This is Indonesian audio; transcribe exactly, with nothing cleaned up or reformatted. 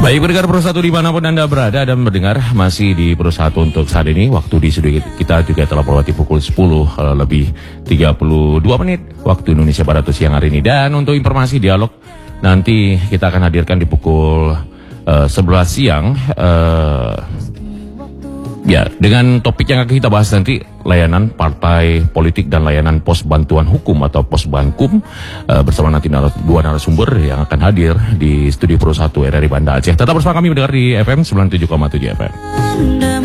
Baik pendengar Pro satu dimanapun Anda berada dan mendengar masih di Pro satu untuk saat ini. Waktu di studio kita juga telah melewati pukul sepuluh lebih tiga puluh dua menit waktu Indonesia Barat siang hari ini. Dan untuk informasi dialog nanti kita akan hadirkan di pukul uh, sebelas siang. Uh, Ya, dengan topik yang akan kita bahas nanti, layanan partai politik dan layanan pos bantuan hukum atau pos bankum, uh, bersama nanti naras, dua narasumber yang akan hadir di studio Pro satu R R I Banda Aceh. Tetap bersama kami mendengar di F M sembilan puluh tujuh koma tujuh F M.